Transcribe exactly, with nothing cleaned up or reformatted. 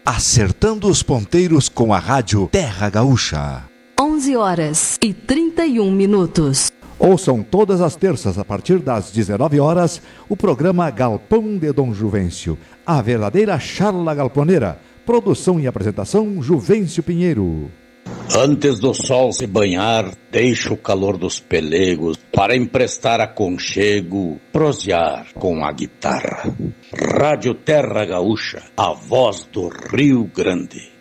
Acertando os ponteiros com a rádio Terra Gaúcha. onze horas e trinta e um minutos. Ouçam todas as terças, a partir das dezenove horas, o programa Galpão de Dom Juvencio, a verdadeira charla galponeira. Produção e apresentação, Juvencio Pinheiro. Antes do sol se banhar, deixa o calor dos pelegos para emprestar aconchego, prosear com a guitarra. Rádio Terra Gaúcha, a voz do Rio Grande.